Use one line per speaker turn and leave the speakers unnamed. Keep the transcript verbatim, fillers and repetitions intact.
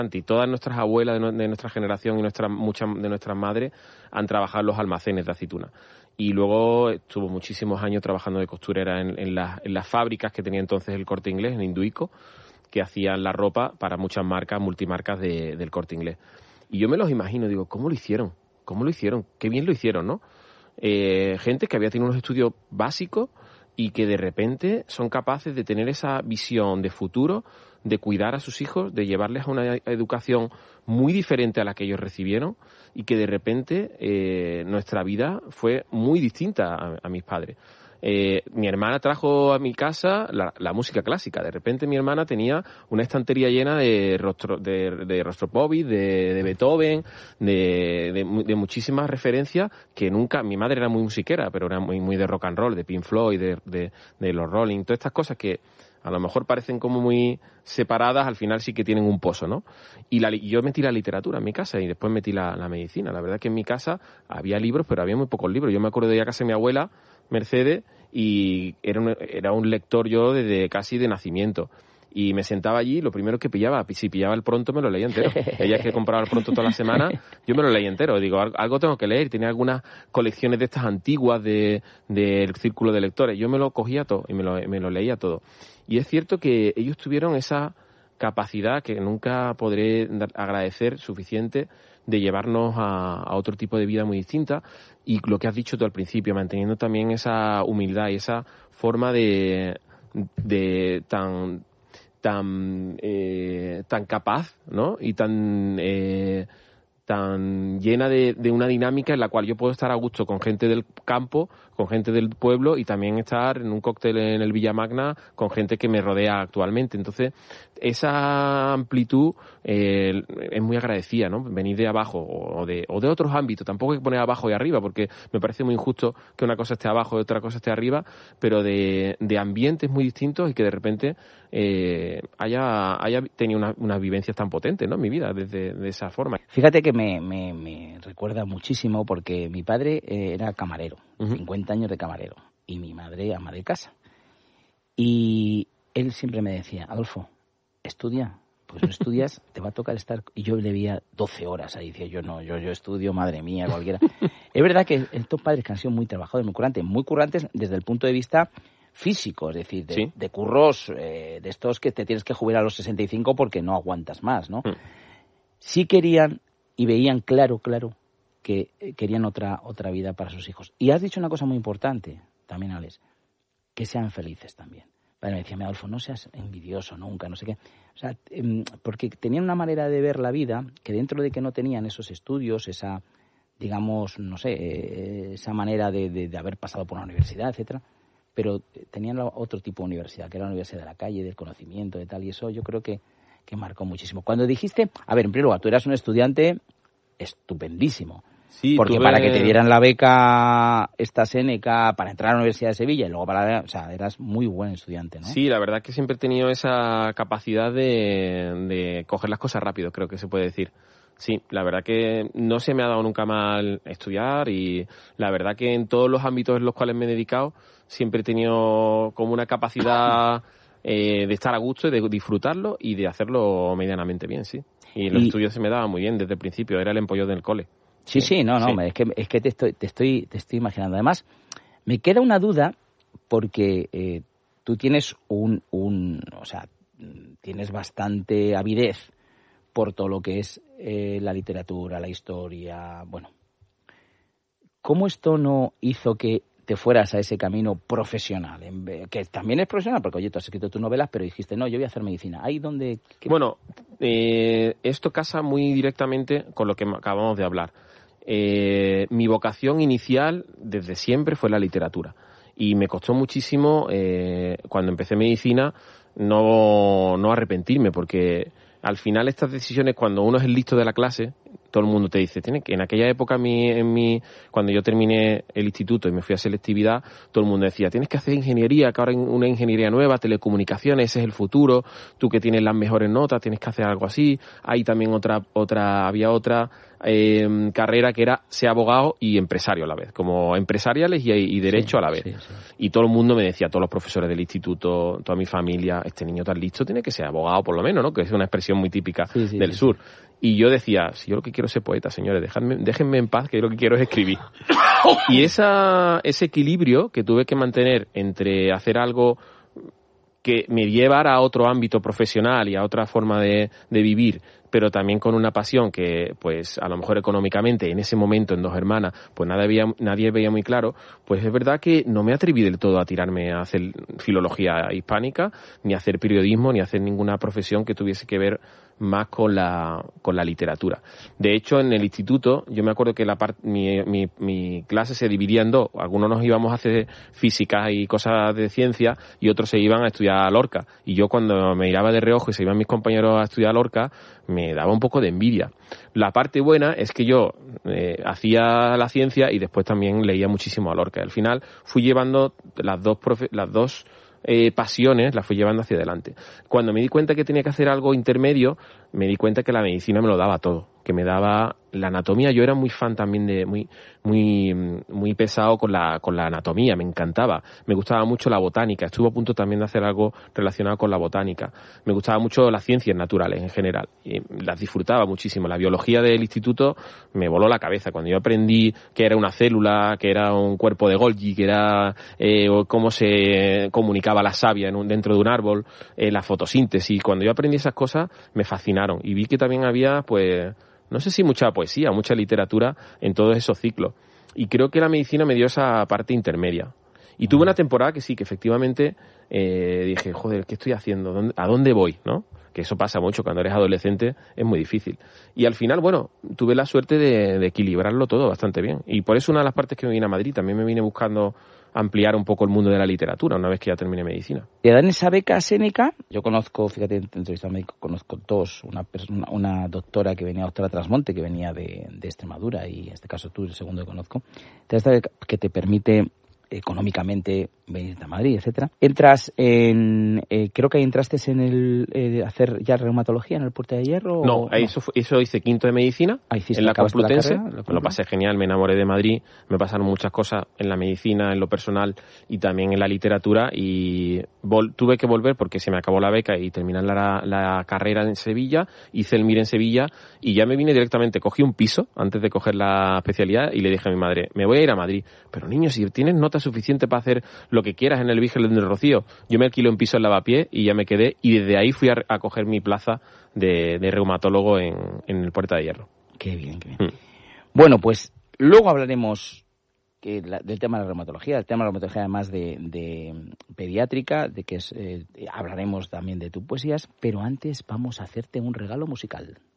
Y todas nuestras abuelas de, no, de nuestra generación y nuestras muchas de nuestras madres han trabajado en los almacenes de aceituna. Y luego estuvo muchísimos años trabajando de costurera en, en, las, en las fábricas que tenía entonces el Corte Inglés, en Induico, que hacían la ropa para muchas marcas, multimarcas de, del Corte Inglés. Y yo me los imagino, digo, ¿cómo lo hicieron? ¿Cómo lo hicieron? Qué bien lo hicieron, ¿no? Eh, gente que había tenido unos estudios básicos y que de repente son capaces de tener esa visión de futuro, de cuidar a sus hijos, de llevarles a una educación muy diferente a la que ellos recibieron y que de repente eh, nuestra vida fue muy distinta a, a mis padres. Eh, mi hermana trajo a mi casa la, la música clásica. De repente mi hermana tenía una estantería llena de, rostro, de, de Rostropovich, de, de Beethoven, de, de, de muchísimas referencias que nunca... Mi madre era muy musiquera, pero era muy, muy de rock and roll, de Pink Floyd, de, de, de los Rolling, todas estas cosas que a lo mejor parecen como muy separadas, al final sí que tienen un pozo, ¿no? Y la, yo metí la literatura en mi casa y después metí la, la medicina. La verdad que en mi casa había libros, pero había muy pocos libros. Yo me acuerdo de ir a casa de mi abuela, Mercedes, y era un, era un lector yo desde casi de nacimiento. Y me sentaba allí, lo primero que pillaba, si pillaba el Pronto me lo leía entero. Ella es que compraba el Pronto toda la semana, yo me lo leía entero. Digo, algo tengo que leer. Tenía algunas colecciones de estas antiguas de, del círculo de lectores. Yo me lo cogía todo y me lo, me lo leía todo. Y es cierto que ellos tuvieron esa capacidad que nunca podré agradecer suficiente de llevarnos a, a otro tipo de vida muy distinta. Y lo que has dicho tú al principio, manteniendo también esa humildad y esa forma de, de tan... tan eh, tan capaz, ¿no? Y tan eh, tan llena de, de una dinámica en la cual yo puedo estar a gusto con gente del campo, con gente del pueblo y también estar en un cóctel en el Villa Magna con gente que me rodea actualmente. Entonces, esa amplitud eh, es muy agradecida, ¿no? Venir de abajo o de, o de otros ámbitos. Tampoco hay que poner abajo y arriba, porque me parece muy injusto que una cosa esté abajo y otra cosa esté arriba, pero de, de ambientes muy distintos y que de repente eh, haya, haya tenido una, unas vivencias tan potentes, ¿no? En mi vida, desde de esa forma.
Fíjate que me, me, me recuerda muchísimo porque mi padre eh, era camarero, uh-huh. cincuenta años de camarero, y mi madre ama de casa. Y él siempre me decía, Adolfo, estudia, pues no estudias, te va a tocar estar... Y yo le veía doce horas ahí, decía yo, no, yo, yo estudio, madre mía, cualquiera. Es verdad que estos padres que han sido muy trabajadores, muy currantes, muy currantes desde el punto de vista físico, es decir, de, ¿sí? de curros, eh, de estos que te tienes que jubilar a los sesenta y cinco porque no aguantas más, ¿no? Mm. Sí querían y veían claro, claro, que querían otra, otra vida para sus hijos. Y has dicho una cosa muy importante también, Alex, que sean felices también. Padre, me decía, Adolfo, no seas envidioso nunca, no sé qué. O sea, eh, porque tenían una manera de ver la vida que dentro de que no tenían esos estudios, esa, digamos, no sé, eh, esa manera de, de, de haber pasado por una universidad, etcétera, pero tenían otro tipo de universidad, que era la universidad de la calle, del conocimiento, de tal, y eso yo creo que, que marcó muchísimo. Cuando dijiste, a ver, en primer lugar, tú eras un estudiante estupendísimo. Sí, porque tuve... para que te dieran la beca esta Seneca para entrar a la Universidad de Sevilla y luego para... O sea, eras muy buen estudiante, ¿no? Sí,
la verdad es que siempre he tenido esa capacidad de, de coger las cosas rápido, creo que se puede decir. Sí, la verdad que no se me ha dado nunca mal estudiar y la verdad que en todos los ámbitos en los cuales me he dedicado siempre he tenido como una capacidad eh, de estar a gusto y de disfrutarlo y de hacerlo medianamente bien, sí. Y los y... estudios se me daban muy bien desde el principio, era el empollo del cole.
Sí, sí, no, no, sí. es que, es que te, estoy, te, estoy, te estoy imaginando. Además, me queda una duda porque eh, tú tienes un, un, o sea, tienes bastante avidez por todo lo que es eh, la literatura, la historia, bueno. ¿Cómo esto no hizo que te fueras a ese camino profesional? En, que también es profesional, porque oye, tú has escrito tus novelas, pero dijiste, no, yo voy a hacer medicina. ¿Ahí donde...? ¿Qué...
Bueno, eh, esto casa muy directamente con lo que acabamos de hablar. Eh, mi vocación inicial desde siempre fue la literatura y me costó muchísimo eh, cuando empecé medicina no, no arrepentirme, porque al final estas decisiones, cuando uno es el listo de la clase, todo el mundo te dice, tiene que, en aquella época mi, en mi, cuando yo terminé el instituto y me fui a selectividad, todo el mundo decía, tienes que hacer ingeniería, que ahora hay una ingeniería nueva, telecomunicaciones, ese es el futuro, tú que tienes las mejores notas, tienes que hacer algo así. Hay también otra, otra, había otra eh, carrera que era ser abogado y empresario a la vez, como empresariales y, y derecho
sí,
a la vez.
Sí, sí.
Y todo el mundo me decía, todos los profesores del instituto, toda mi familia, este niño tan listo tiene que ser abogado por lo menos, ¿no? Que es una expresión muy típica
sí, sí,
del
sí,
sur.
Sí.
Y yo decía, si yo lo que quiero es ser poeta, señores, dejadme, déjenme en paz, que yo lo que quiero es escribir. Y esa, ese equilibrio que tuve que mantener entre hacer algo que me llevara a otro ámbito profesional y a otra forma de, de vivir, pero también con una pasión que, pues, a lo mejor económicamente, en ese momento, en Dos Hermanas, pues nadie veía, nadie veía muy claro, pues es verdad que no me atreví del todo a tirarme a hacer filología hispánica, ni a hacer periodismo, ni a hacer ninguna profesión que tuviese que ver más con la con la literatura. De hecho, en el instituto, yo me acuerdo que la part, mi, mi, mi clase se dividía en dos. Algunos nos íbamos a hacer física y cosas de ciencia y otros se iban a estudiar a Lorca. Y yo cuando me miraba de reojo y se iban mis compañeros a estudiar a Lorca, me daba un poco de envidia. La parte buena es que yo eh, hacía la ciencia y después también leía muchísimo a Lorca. Al final fui llevando las dos profe, las dos Eh, pasiones, las fui llevando hacia adelante. Cuando me di cuenta que tenía que hacer algo intermedio, me di cuenta que la medicina me lo daba todo, que me daba la anatomía. Yo era muy fan también de, muy muy muy pesado con la con la anatomía, me encantaba. Me gustaba mucho la botánica, estuve a punto también de hacer algo relacionado con la botánica. Me gustaba mucho las ciencias naturales en general, y las disfrutaba muchísimo. La biología del instituto me voló la cabeza cuando yo aprendí que era una célula, que era un cuerpo de Golgi, que era eh, cómo se comunicaba la savia en un, dentro de un árbol, eh, la fotosíntesis. Cuando yo aprendí esas cosas me fascinaron y vi que también había, pues, no sé si mucha poesía, mucha literatura en todos esos ciclos. Y creo que la medicina me dio esa parte intermedia. Y tuve una temporada que sí, que efectivamente eh, dije, joder, ¿qué estoy haciendo? ¿Dónde, ¿A dónde voy? ¿No? Que eso pasa mucho cuando eres adolescente, es muy difícil. Y al final, bueno, tuve la suerte de, de equilibrarlo todo bastante bien. Y por eso una de las partes que me vine a Madrid, también me vine buscando ampliar un poco el mundo de la literatura una vez que ya terminé medicina.
Te dan esa beca Séneca. Yo conozco, fíjate, en entrevista al médico, conozco dos, una persona, una doctora que venía, doctora Trasmonte, que venía de, de Extremadura, y en este caso tú, el segundo que conozco, te da esta beca que te permite económicamente venir a Madrid, etcétera. Entras en, eh, creo que ahí entraste en el eh, hacer ya reumatología en el Puerta de Hierro.
No,
o, no?
Eso, eso hice quinto de medicina
ah, hiciste,
en la Complutense.
La carrera,
me lo pasé genial, me enamoré de Madrid, me pasaron muchas cosas en la medicina, en lo personal y también en la literatura, y vol- tuve que volver porque se me acabó la beca y terminé la, la carrera en Sevilla, hice el M I R en Sevilla y ya me vine directamente, cogí un piso antes de coger la especialidad y le dije a mi madre, me voy a ir a Madrid. Pero niño, si tienes notas suficiente para hacer lo que quieras en el Virgen del Rocío. Yo me alquilé un piso en Lavapiés y ya me quedé, y desde ahí fui a, a coger mi plaza de, de reumatólogo en, en el Puerta de Hierro.
Qué bien, qué bien.
Mm.
Bueno, pues luego hablaremos que la, del tema de la reumatología, del tema de la reumatología además de, de pediátrica, de que es, eh, hablaremos también de tus poesías, pero antes vamos a hacerte un regalo musical.